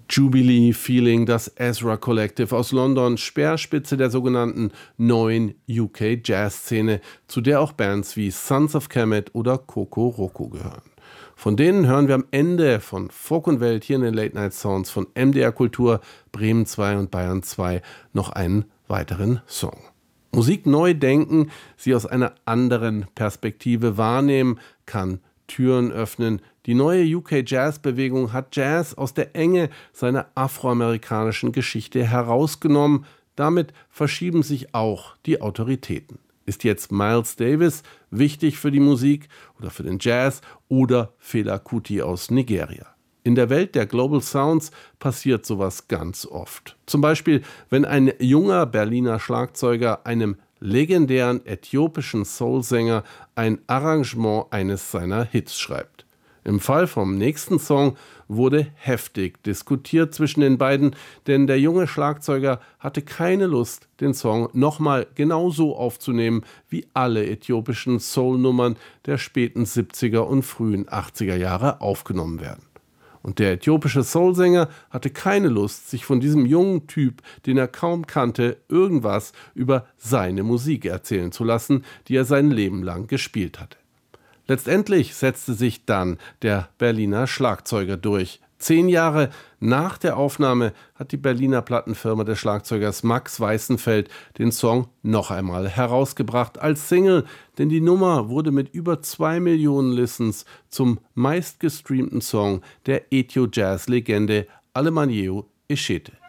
Jubilee Feeling, das Ezra Collective aus London, Speerspitze der sogenannten neuen UK Jazz-Szene, zu der auch Bands wie Sons of Kemet oder Coco Roco gehören. Von denen hören wir am Ende von Folk und Welt hier in den Late Night Sounds von MDR Kultur, Bremen 2 und Bayern 2 noch einen weiteren Song. Musik neu denken, sie aus einer anderen Perspektive wahrnehmen, kann Türen öffnen. Die neue UK-Jazz-Bewegung hat Jazz aus der Enge seiner afroamerikanischen Geschichte herausgenommen. Damit verschieben sich auch die Autoritäten. Ist jetzt Miles Davis wichtig für die Musik oder für den Jazz oder Fela Kuti aus Nigeria? In der Welt der Global Sounds passiert sowas ganz oft. Zum Beispiel, wenn ein junger Berliner Schlagzeuger einem legendären äthiopischen Soulsänger ein Arrangement eines seiner Hits schreibt. Im Fall vom nächsten Song wurde heftig diskutiert zwischen den beiden, denn der junge Schlagzeuger hatte keine Lust, den Song nochmal genauso aufzunehmen, wie alle äthiopischen Soul-Nummern der späten 70er und frühen 80er Jahre aufgenommen werden. Und der äthiopische Soulsänger hatte keine Lust, sich von diesem jungen Typ, den er kaum kannte, irgendwas über seine Musik erzählen zu lassen, die er sein Leben lang gespielt hatte. Letztendlich setzte sich dann der Berliner Schlagzeuger durch. 10 Jahre nach der Aufnahme hat die Berliner Plattenfirma des Schlagzeugers Max Weißenfeld den Song noch einmal herausgebracht als Single, denn die Nummer wurde mit über 2 Millionen Listens zum meistgestreamten Song der Ethio-Jazz-Legende Alemannieu Eshete.